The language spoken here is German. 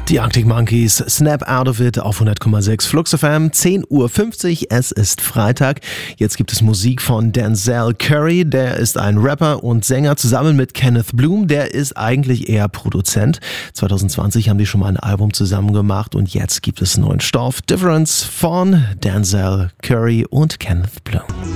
Die Arctic Monkeys, Snap Out of It auf 100,6 Flux FM, 10:50 Uhr, es ist Freitag. Jetzt gibt es Musik von Denzel Curry, der ist ein Rapper und Sänger, zusammen mit Kenneth Bloom, der ist eigentlich eher Produzent. 2020 haben die schon mal ein Album zusammen gemacht und jetzt gibt es neuen Stoff. Difference von Denzel Curry und Kenneth Bloom.